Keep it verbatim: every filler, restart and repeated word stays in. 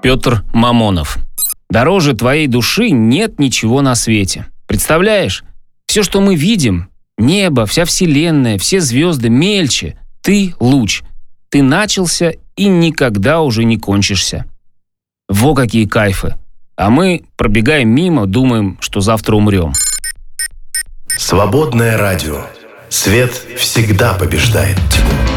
Петр Мамонов. Дороже твоей души нет ничего на свете. Представляешь? Все, что мы видим, небо, вся вселенная, все звезды, мельче. Ты — луч. Ты начался и никогда уже не кончишься. Во какие кайфы. А мы пробегаем мимо, думаем, что завтра умрем. Свободное радио. Свет всегда побеждает тьму.